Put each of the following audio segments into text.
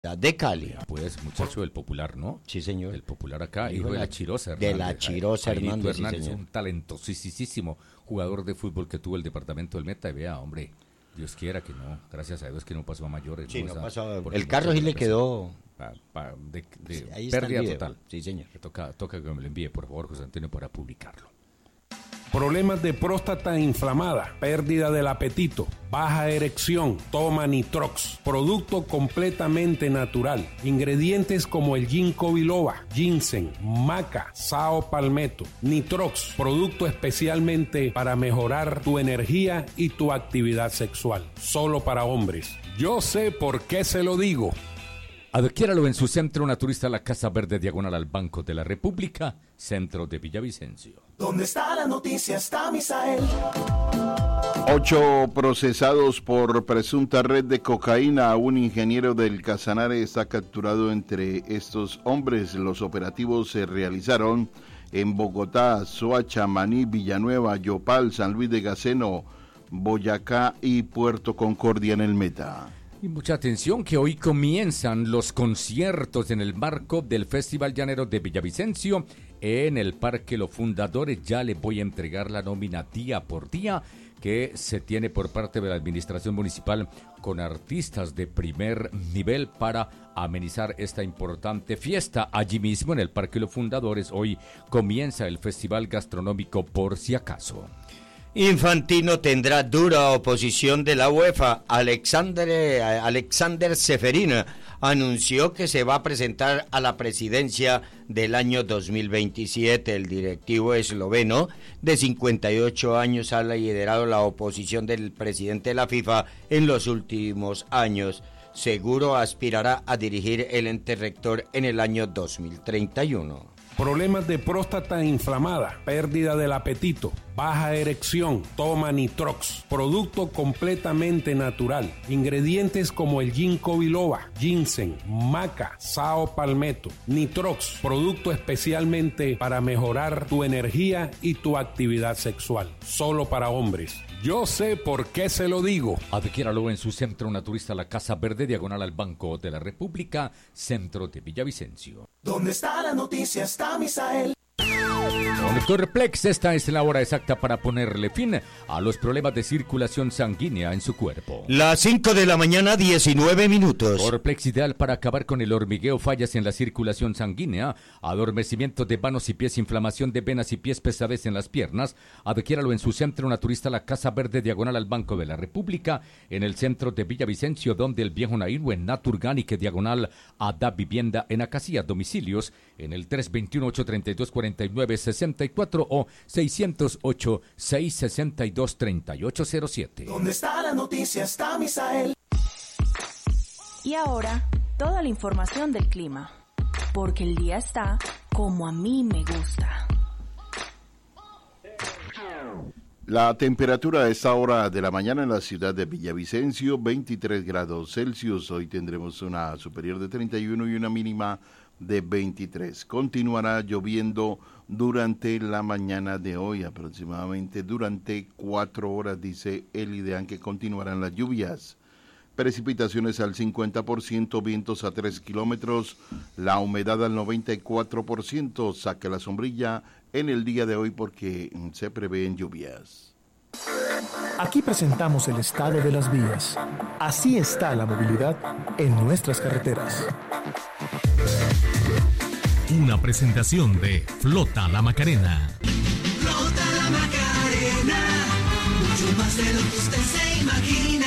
de Cali. Pues muchacho del Popular, ¿no? Sí, señor. El Popular acá, hijo de la Chirosa De Hernández. la Chirosa Hernández, sí, señor. Un talentosísimo jugador de fútbol que tuvo el departamento del Meta. Y vea, hombre, Dios quiera que no, gracias a Dios que no pasó a mayores. Sí, no pasó. El carro sí le quedó... de pérdida total. Sí, señor. Toca que me lo envíe, por favor, José Antonio, para publicarlo. Problemas de próstata inflamada, pérdida del apetito, baja erección, toma Nitrox, producto completamente natural. Ingredientes como el ginkgo biloba, ginseng, maca, sao palmetto. Nitrox, producto especialmente para mejorar tu energía y tu actividad sexual. Solo para hombres. Yo sé por qué se lo digo. Adquiéralo en su centro naturista, la Casa Verde, diagonal al Banco de la República, centro de Villavicencio. ¿Dónde está la noticia? Está Misael. 8 procesados por presunta red de cocaína. Un ingeniero del Casanare está capturado entre estos hombres. Los operativos se realizaron en Bogotá, Soacha, Maní, Villanueva, Yopal, San Luis de Gaceno, Boyacá y Puerto Concordia en el Meta. Y mucha atención que hoy comienzan los conciertos en el marco del Festival Llanero de Villavicencio en el Parque Los Fundadores. Ya le voy a entregar la nómina día por día que se tiene por parte de la administración municipal con artistas de primer nivel para amenizar esta importante fiesta. Allí mismo en el Parque Los Fundadores hoy comienza el Festival Gastronómico Por Si Acaso. Infantino tendrá dura oposición de la UEFA. Alexander Seferin anunció que se va a presentar a la presidencia del año 2027. El directivo esloveno de 58 años ha liderado la oposición del presidente de la FIFA en los últimos años. Seguro aspirará a dirigir el ente rector en el año 2031. Problemas de próstata inflamada, pérdida del apetito, baja erección, toma Nitrox, producto completamente natural. Ingredientes como el ginkgo biloba, ginseng, maca, sao palmetto. Nitrox, producto especialmente para mejorar tu energía y tu actividad sexual. Solo para hombres. Yo sé por qué se lo digo. Adquiéralo en su centro naturista, la Casa Verde, diagonal al Banco de la República, centro de Villavicencio. ¿Dónde está la noticia? Está Misael. Corplex, esta es la hora exacta para ponerle fin a los problemas de circulación sanguínea en su cuerpo. Las 5 de la mañana, 19 minutos. Corplex, ideal para acabar con el hormigueo, fallas en la circulación sanguínea, adormecimiento de manos y pies, inflamación de venas y pies, pesadez en las piernas. Adquiéralo en su centro naturista, la Casa Verde, diagonal al Banco de la República, en el centro de Villavicencio, donde el Viejo Nairú, en Naturgánique, diagonal a Da Vivienda, en Acacía. Domicilios en el 321-832-4964 o 608-662-3807. ¿Dónde está la noticia? Está Misael. Y ahora, toda la información del clima, porque el día está como a mí me gusta. La temperatura a esta hora de la mañana en la ciudad de Villavicencio, 23 grados Celsius. Hoy tendremos una superior de 31 y una mínima de 23. Continuará lloviendo durante la mañana de hoy, aproximadamente durante 4 horas, dice el IDEAN, que continuarán las lluvias. Precipitaciones al 50%, vientos a 3 kilómetros, la humedad al 94%. Saque la sombrilla en el día de hoy porque se prevén lluvias. Aquí presentamos el estado de las vías. Así está la movilidad en nuestras carreteras. Una presentación de Flota La Macarena. Flota La Macarena, mucho más de lo que usted se imagina.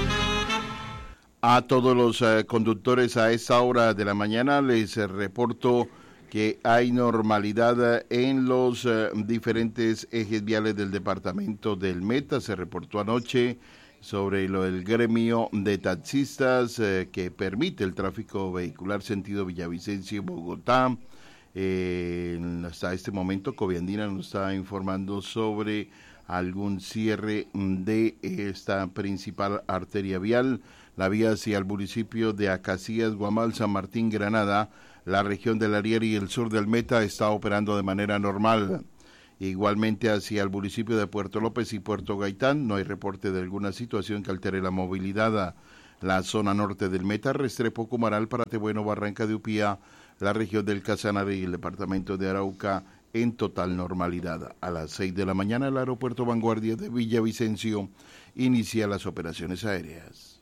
A todos los conductores a esta hora de la mañana les reporto que hay normalidad en los diferentes ejes viales del departamento del Meta. Se reportó anoche sobre lo del gremio de taxistas que permite el tráfico vehicular sentido Villavicencio y Bogotá. Hasta este momento Coviandina nos está informando sobre algún cierre de esta principal arteria vial, la vía hacia el municipio de Acacías, Guamal, San Martín, Granada. La región del Ariel y el sur del Meta está operando de manera normal. Igualmente hacia el municipio de Puerto López y Puerto Gaitán no hay reporte de alguna situación que altere la movilidad. la zona norte del Meta, Restrepo, Comaral, Paratebueno, Barranca de Upía, la región del Casanare y el departamento de Arauca en total normalidad. A las 6 de la mañana el aeropuerto Vanguardia de Villavicencio inicia las operaciones aéreas.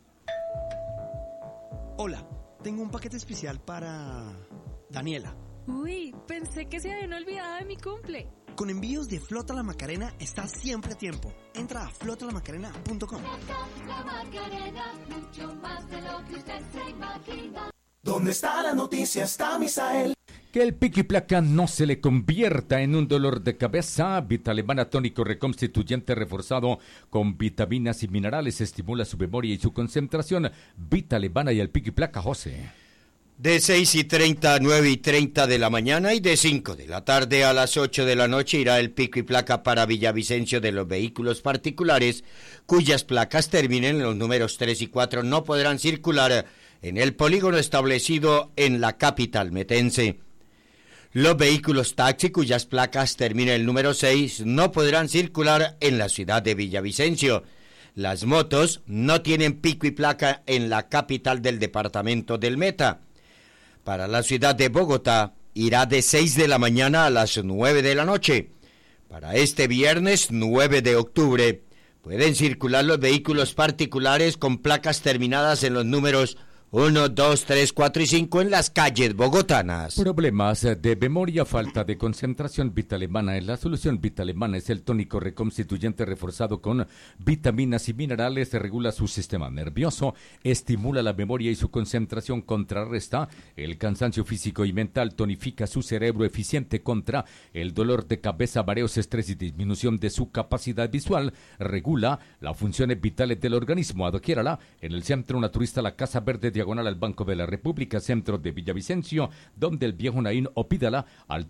Hola, tengo un paquete especial para Daniela. Uy, pensé que se habían olvidado de mi cumple. Con envíos de Flota La Macarena estás siempre a tiempo. Entra a flotalamacarena.com. La Macarena, mucho más de lo que usted se imagina. ¿Dónde está la noticia? Está Misael. Que el pico y placa no se le convierta en un dolor de cabeza. Vitalevana tónico reconstituyente reforzado con vitaminas y minerales estimula su memoria y su concentración. Vitalevana y el pico y placa, José. De 6:30 a 9:30 de la mañana y de 5 de la tarde a las 8 de la noche irá el pico y placa para Villavicencio de los vehículos particulares cuyas placas terminen en los números 3 y 4 no podrán circular en el polígono establecido en la capital metense. Los vehículos taxi cuyas placas terminen en el número 6 no podrán circular en la ciudad de Villavicencio. Las motos no tienen pico y placa en la capital del departamento del Meta. Para la ciudad de Bogotá irá de 6 de la mañana a las 9 de la noche. Para este viernes 9 de octubre pueden circular los vehículos particulares con placas terminadas en los números 1, 2, 3, 4 y 5 en las calles bogotanas. Problemas de memoria, falta de concentración. Vitalevana es la solución. Vitalevana es el tónico reconstituyente reforzado con vitaminas y minerales. Regula su sistema nervioso, estimula la memoria y su concentración, contrarresta el cansancio físico y mental, tonifica su cerebro, eficiente contra el dolor de cabeza, mareos, estrés y disminución de su capacidad visual. Regula las funciones vitales del organismo. Adquiérala en el Centro Naturista La Casa Verde, diagonal al Banco de la República, centro de Villavicencio, donde el viejo Naín, o pídala al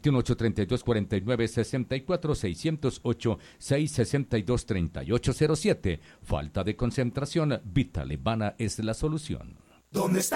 321-832-4964, 608-662-3807. Falta de concentración, Vitalevana es la solución. ¿Dónde está?